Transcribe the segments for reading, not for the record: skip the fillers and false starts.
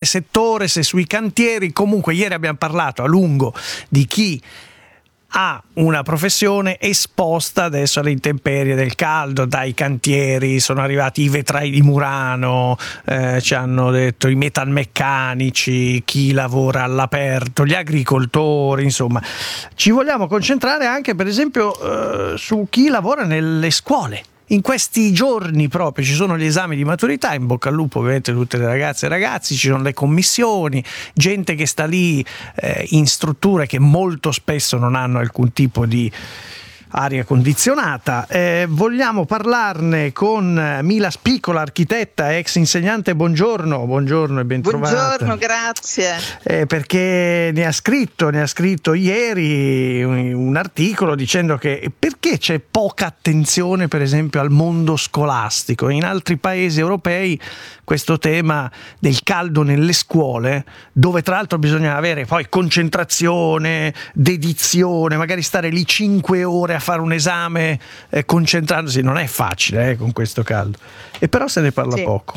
settore, se sui cantieri. Comunque ieri abbiamo parlato a lungo di chi ha una professione esposta adesso alle intemperie del caldo, dai cantieri, sono arrivati i vetrai di Murano, ci hanno detto i metalmeccanici, chi lavora all'aperto, gli agricoltori, insomma. Ci vogliamo concentrare anche per esempio su chi lavora nelle scuole. In questi giorni proprio ci sono gli esami di maturità, in bocca al lupo ovviamente tutte le ragazze e ragazzi, ci sono le commissioni, gente che sta lì in strutture che molto spesso non hanno alcun tipo di aria condizionata. Vogliamo parlarne con Mila Spicola, architetta, ex insegnante. Buongiorno e ben trovata. Buongiorno, grazie. Perché ne ha scritto ieri un articolo dicendo che perché c'è poca attenzione per esempio al mondo scolastico. In altri paesi europei questo tema del caldo nelle scuole, dove tra l'altro bisogna avere poi concentrazione, dedizione, magari stare lì 5 ore a fare un esame concentrandosi, non è facile con questo caldo. E però se ne parla poco.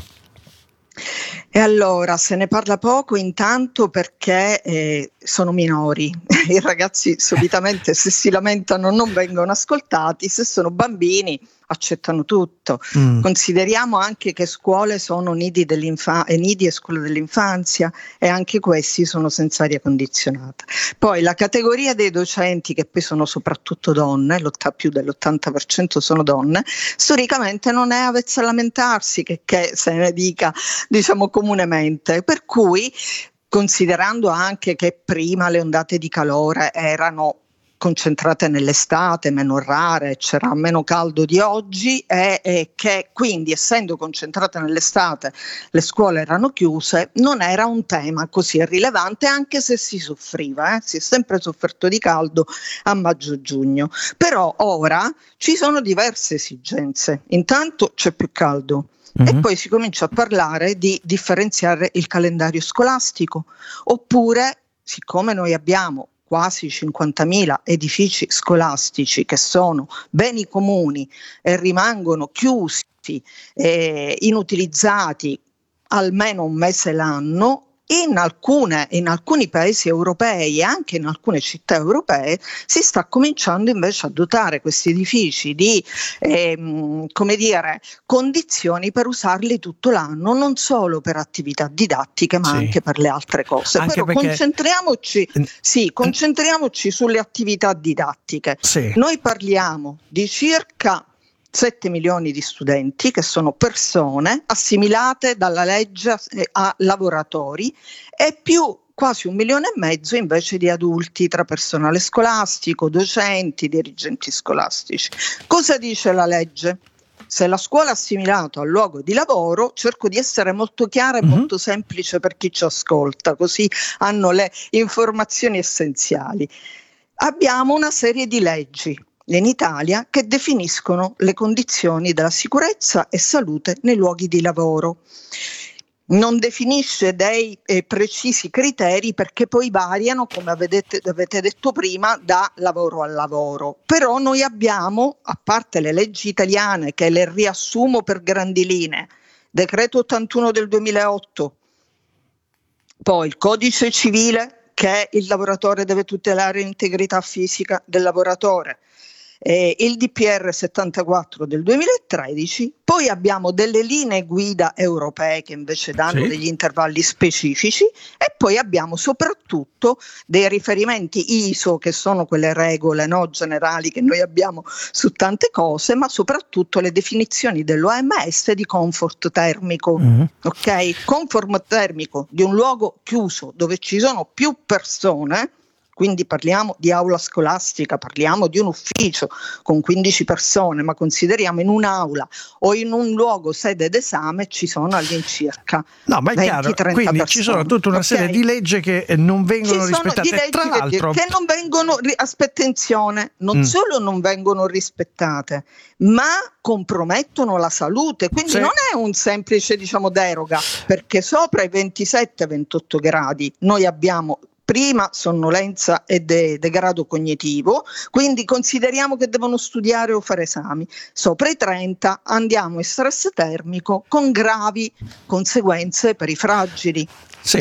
E allora se ne parla poco intanto perché sono minori. I ragazzi solitamente se si lamentano non vengono ascoltati, se sono bambini accettano tutto. Consideriamo anche che scuole sono nidi e scuole dell'infanzia e anche questi sono senza aria condizionata. Poi la categoria dei docenti, che poi sono soprattutto donne, più dell'80% sono donne, storicamente non è avvezza a lamentarsi, che se ne dica diciamo comunemente, per cui considerando anche che prima le ondate di calore erano concentrate nell'estate, meno rare, c'era meno caldo di oggi e che quindi essendo concentrate nell'estate le scuole erano chiuse, non era un tema così rilevante, anche se si soffriva, si è sempre sofferto di caldo a maggio-giugno. Però ora ci sono diverse esigenze, intanto c'è più caldo. E poi si comincia a parlare di differenziare il calendario scolastico, oppure siccome noi abbiamo quasi 50.000 edifici scolastici che sono beni comuni e rimangono chiusi, inutilizzati almeno un mese l'anno, in alcuni paesi europei e anche in alcune città europee si sta cominciando invece a dotare questi edifici di condizioni per usarli tutto l'anno, non solo per attività didattiche ma anche per le altre cose. Anche però concentriamoci sulle attività didattiche. Noi parliamo di circa 7 milioni di studenti, che sono persone assimilate dalla legge a lavoratori, e più quasi 1,5 milioni invece di adulti, tra personale scolastico, docenti, dirigenti scolastici. Cosa dice la legge? Se la scuola è assimilata al luogo di lavoro, cerco di essere molto chiara e molto semplice per chi ci ascolta, così hanno le informazioni essenziali. Abbiamo una serie di leggi in Italia che definiscono le condizioni della sicurezza e salute nei luoghi di lavoro. Non definisce dei precisi criteri perché poi variano, come avete detto prima, da lavoro a lavoro. Però noi abbiamo, a parte le leggi italiane che le riassumo per grandi linee, decreto 81 del 2008, poi il codice civile che il lavoratore deve tutelare l'integrità fisica del lavoratore, il DPR 74 del 2013, poi abbiamo delle linee guida europee che invece danno degli intervalli specifici, e poi abbiamo soprattutto dei riferimenti ISO, che sono quelle regole generali che noi abbiamo su tante cose, ma soprattutto le definizioni dell'OMS di comfort termico. Ok? Comfort termico di un luogo chiuso dove ci sono più persone. Quindi parliamo di aula scolastica, parliamo di un ufficio con 15 persone, ma consideriamo in un'aula o in un luogo sede d'esame ci sono all'incirca 20-30 persone. Ci sono tutta una serie di leggi che non vengono rispettate. Tra l'altro che non vengono, attenzione, non solo non vengono rispettate, ma compromettono la salute. Quindi non è un semplice deroga, perché sopra i 27-28 gradi noi abbiamo prima sonnolenza e degrado cognitivo, quindi consideriamo che devono studiare o fare esami. Sopra i 30 andiamo in stress termico con gravi conseguenze per i fragili.